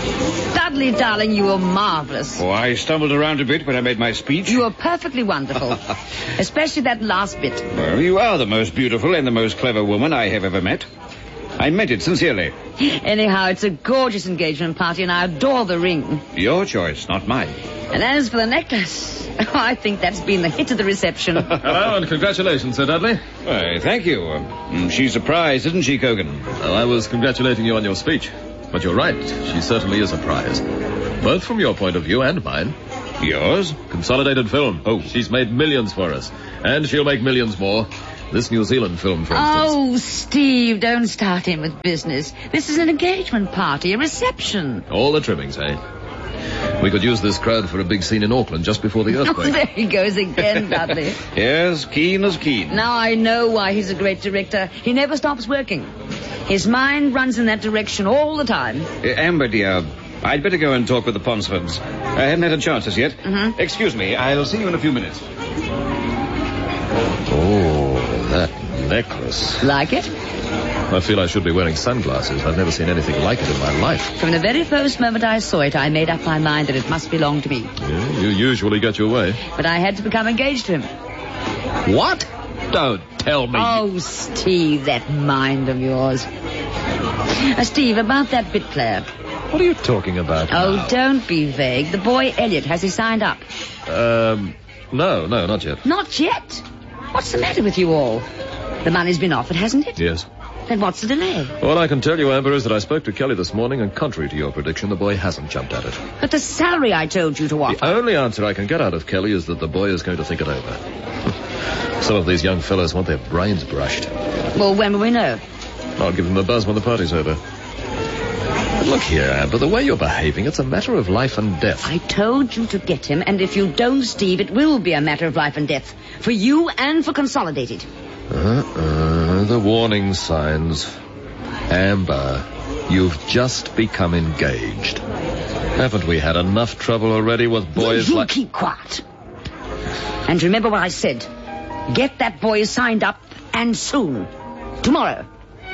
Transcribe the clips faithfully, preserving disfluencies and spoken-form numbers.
Dudley, darling, you were marvellous. Oh, I stumbled around a bit when I made my speech. You were perfectly wonderful. Especially that last bit. Well, you are the most beautiful and the most clever woman I have ever met. I meant it sincerely. Anyhow, it's a gorgeous engagement party, and I adore the ring. Your choice, not mine. And as for the necklace, oh, I think that's been the hit of the reception. Hello, and congratulations, Sir Dudley. Why, thank you. Um, she's surprised, isn't she, Kogan? Oh, I was congratulating you on your speech. But you're right, she certainly is a prize. Both from your point of view and mine. Yours? Consolidated Film. Oh. She's made millions for us. And she'll make millions more. This New Zealand film, for instance. Oh, Steve, don't start in with business. This is an engagement party, a reception. All the trimmings, eh? We could use this crowd for a big scene in Auckland just before the Oh, earthquake. there he goes again, Dudley. Yes, keen as keen. Now I know why he's a great director. He never stops working. His mind runs in that direction all the time. Uh, Amber, dear, I'd better go and talk with the Ponsfords. I haven't had a chance as yet. Mm-hmm. Excuse me, I'll see you in a few minutes. Oh, that necklace. Like it? I feel I should be wearing sunglasses. I've never seen anything like it in my life. From the very first moment I saw it, I made up my mind that it must belong to me. Yeah, you usually get your way. But I had to become engaged to him. What? Don't tell me. Oh, Steve, that mind of yours. Uh, Steve, about that bit player. What are you talking about Oh, now? don't be vague. The boy Elliot, has he signed up? Um, no, no, not yet. Not yet? What's the matter with you all? The money's been offered, hasn't it? Yes. Then what's the delay? All I can tell you, Amber, is that I spoke to Kelly this morning, and contrary to your prediction, the boy hasn't jumped at it. But the salary I told you to offer. The only answer I can get out of Kelly is that the boy is going to think it over. Some of these young fellows want their brains brushed. Well, when will we know? I'll give them a buzz when the party's over. But look here, Amber, the way you're behaving, it's a matter of life and death. I told you to get him, and if you don't, Steve, it will be a matter of life and death. For you and for Consolidated. Uh-uh, the warning signs. Amber, you've just become engaged. Haven't we had enough trouble already with boys you like... keep quiet. And remember what I said. Get that boy signed up, and soon. Tomorrow.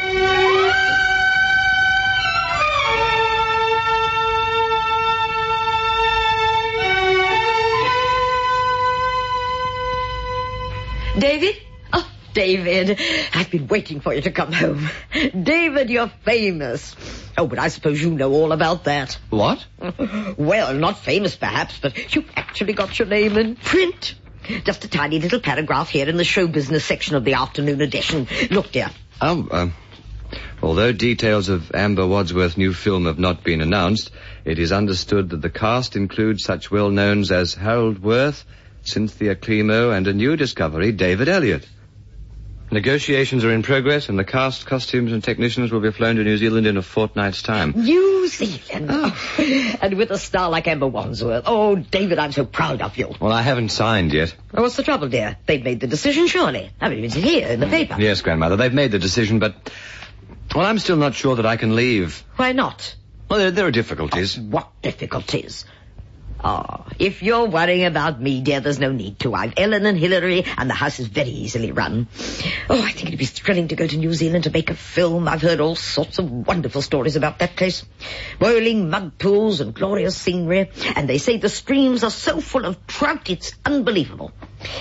David? Oh, David, I've been waiting for you to come home. David, you're famous. Oh, but I suppose you know all about that. What? Well, not famous perhaps, but you've actually got your name in print. Just a tiny little paragraph here in the show business section of the afternoon edition. Look, dear. Oh, um, although details of Amber Wadsworth's new film have not been announced, it is understood that the cast includes such well-knowns as Harold Worth, Cynthia Climo, and a new discovery, David Elliott. Negotiations are in progress, and the cast, costumes, and technicians will be flown to New Zealand in a fortnight's time. New Zealand. Oh. And with a star like Amber Wadsworth. Oh, David, I'm so proud of you. Well, I haven't signed yet. Oh, what's the trouble, dear? They've made the decision, surely. I mean, it's here in the paper. Yes, Grandmother, they've made the decision, but... Well, I'm still not sure that I can leave. Why not? Well, there, there are difficulties. Oh, what difficulties? Oh, if you're worrying about me, dear, there's no need to. I've Ellen and Hillary, and the house is very easily run. Oh, I think it'd be thrilling to go to New Zealand to make a film. I've heard all sorts of wonderful stories about that place. Boiling mud pools and glorious scenery. And they say the streams are so full of trout, it's unbelievable.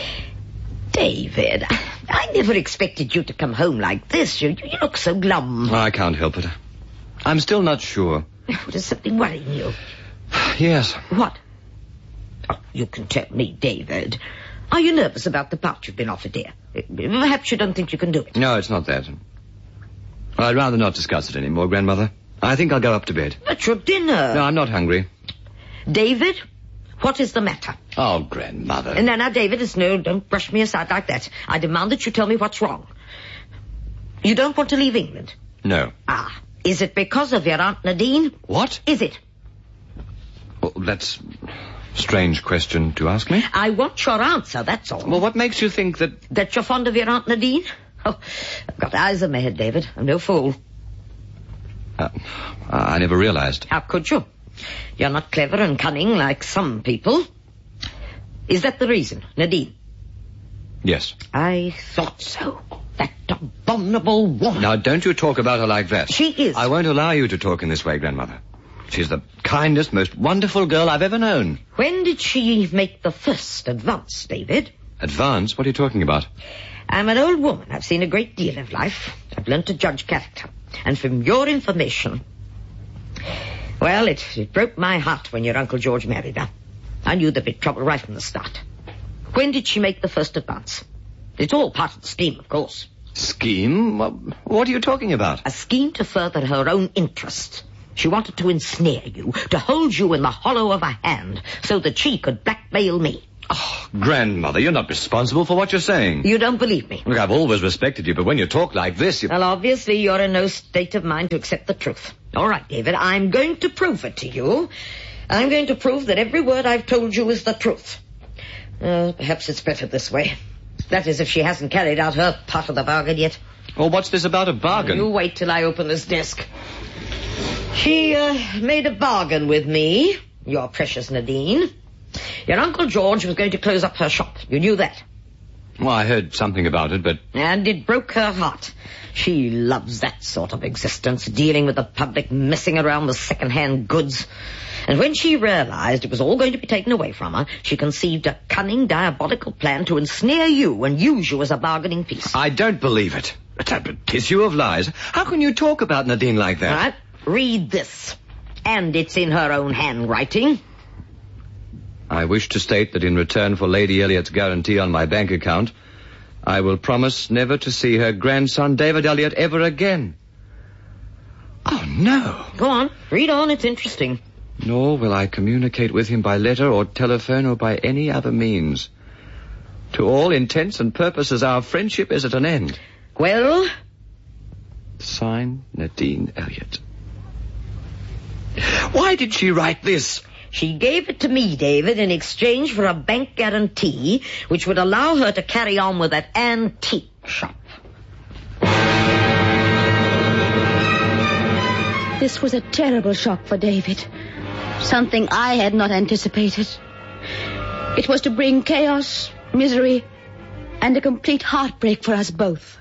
David, I never expected you to come home like this. You, you look so glum. Oh, I can't help it. I'm still not sure. There's something worrying you. Yes. What? Oh, you can tell me, David. Are you nervous about the part you've been offered, dear? Perhaps you don't think you can do it. No, it's not that. Well, I'd rather not discuss it anymore, Grandmother. I think I'll go up to bed. That's your dinner. No, I'm not hungry. David, what is the matter? Oh, Grandmother. No, no, David, it's no, don't brush me aside like that. I demand that you tell me what's wrong. You don't want to leave England? No. Ah, is it because of your Aunt Nadine? What? Is it? Well, that's a strange question to ask me. I want your answer, that's all. Well, what makes you think that... That you're fond of your Aunt Nadine? Oh, I've got eyes in my head, David. I'm no fool. Uh, I never realized. How could you? You're not clever and cunning like some people. Is that the reason, Nadine? Yes. I thought so. That abominable woman. Now, don't you talk about her like that. She is. I won't allow you to talk in this way, Grandmother. She's the kindest, most wonderful girl I've ever known. When did she make the first advance, David? Advance? What are you talking about? I'm an old woman. I've seen a great deal of life. I've learned to judge character. And from your information... Well, it, it broke my heart when your Uncle George married her. I knew there'd be trouble right from the start. When did she make the first advance? It's all part of the scheme, of course. Scheme? What are you talking about? A scheme to further her own interests. She wanted to ensnare you, to hold you in the hollow of her hand, so that she could blackmail me. Oh, Grandmother, you're not responsible for what you're saying. You don't believe me? Look, I've always respected you, but when you talk like this, you... Well, obviously you're in no state of mind to accept the truth. All right, David, I'm going to prove it to you. I'm going to prove that every word I've told you is the truth. Uh, perhaps it's better this way. That is, if she hasn't carried out her part of the bargain yet. Well, what's this about a bargain? You wait till I open this desk. She uh, made a bargain with me, your precious Nadine. Your Uncle George was going to close up her shop. You knew that. Well, I heard something about it, but... And it broke her heart. She loves that sort of existence, dealing with the public, messing around with second-hand goods. And when she realized it was all going to be taken away from her, she conceived a cunning, diabolical plan to ensnare you and use you as a bargaining piece. I don't believe it. It's a tissue of lies. How can you talk about Nadine like that? All right, read this. And it's in her own handwriting. I wish to state that in return for Lady Elliot's guarantee on my bank account, I will promise never to see her grandson, David Elliot, ever again. Oh, no. Go on, read on, it's interesting. Nor will I communicate with him by letter or telephone or by any other means. To all intents and purposes, our friendship is at an end. Well? Signed, Nadine Elliot. Why did she write this? She gave it to me, David, in exchange for a bank guarantee, which would allow her to carry on with that antique shop. This was a terrible shock for David. Something I had not anticipated. It was to bring chaos, misery, and a complete heartbreak for us both.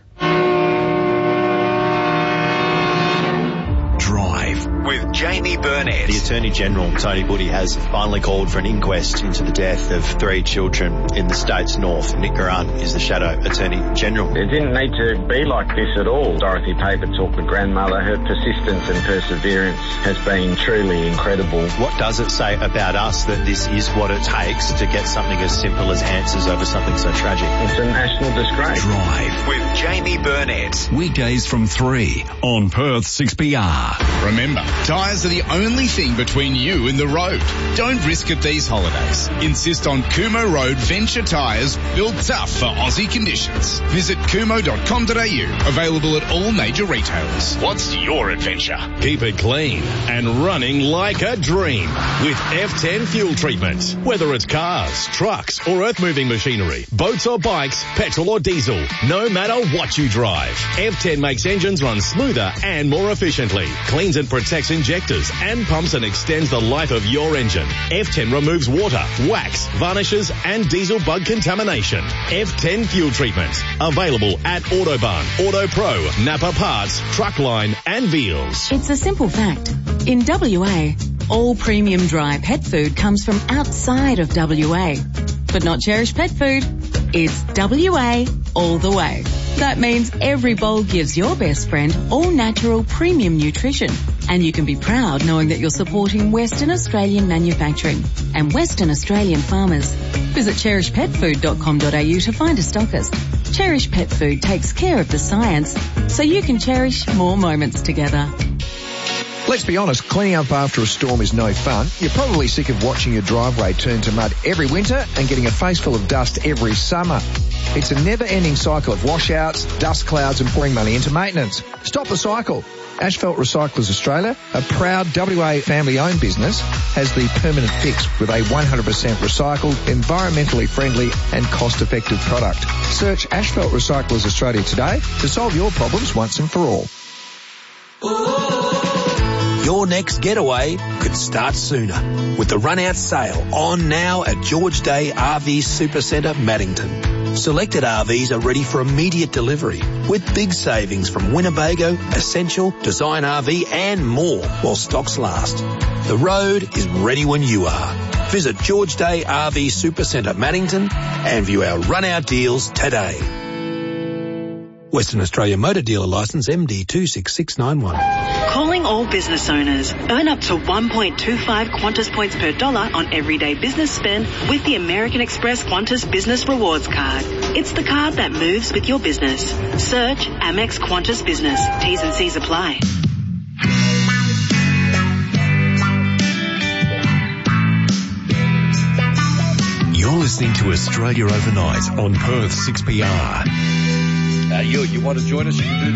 Drive with Jamie Burnett. The Attorney General, Tony Buddy, has finally called for an inquest into the death of three children in the state's north. Nick Garan is the Shadow Attorney General. It didn't need to be like this at all. Dorothy Papertalk, the grandmother, her persistence and perseverance has been truly incredible. What does it say about us that this is what it takes to get something as simple as answers over something so tragic? It's a national disgrace. Drive with Jamie Burnett. Weekdays from three on Perth six B R. Remember, tyres are the only thing between you and the road. Don't risk it these holidays. Insist on Kumo Road Venture tyres, built tough for Aussie conditions. Visit kumo dot com dot a u. Available at all major retailers. What's your adventure? Keep it clean and running like a dream with F ten fuel treatment. Whether it's cars, trucks or earth-moving machinery, boats or bikes, petrol or diesel, no matter what you drive, F ten makes engines run smoother and more efficiently. Cleans and protects injectors and pumps and extends the life of your engine. F ten removes water, wax, varnishes and diesel bug contamination. F ten fuel treatment. Available at Autobahn, AutoPro, Napa Parts, Truckline and Veals. It's a simple fact. In W A, all premium dry pet food comes from outside of W A. But not Cherish Pet Food. It's W A all the way. That means every bowl gives your best friend all-natural premium nutrition. And you can be proud knowing that you're supporting Western Australian manufacturing and Western Australian farmers. Visit cherish pet food dot com dot a u to find a stockist. Cherish Pet Food takes care of the science so you can cherish more moments together. Let's be honest, cleaning up after a storm is no fun. You're probably sick of watching your driveway turn to mud every winter and getting a face full of dust every summer. It's a never-ending cycle of washouts, dust clouds and pouring money into maintenance. Stop the cycle. Asphalt Recyclers Australia, a proud W A family-owned business, has the permanent fix with a one hundred percent recycled, environmentally friendly and cost-effective product. Search Asphalt Recyclers Australia today to solve your problems once and for all. Your next getaway could start sooner with the run-out sale on now at George Day R V Supercentre, Maddington. Selected R Vs are ready for immediate delivery with big savings from Winnebago, Essential, Design R V and more while stocks last. The road is ready when you are. Visit George Day R V Supercentre Maddington and view our run-out deals today. Western Australia Motor Dealer Licence M D two six six nine one. Calling all business owners. Earn up to one point two five Qantas points per dollar on everyday business spend with the American Express Qantas Business Rewards Card. It's the card that moves with your business. Search Amex Qantas Business. T's and C's apply. You're listening to Australia Overnight on Perth six P R. Uh, you, you want to join us? You can do that.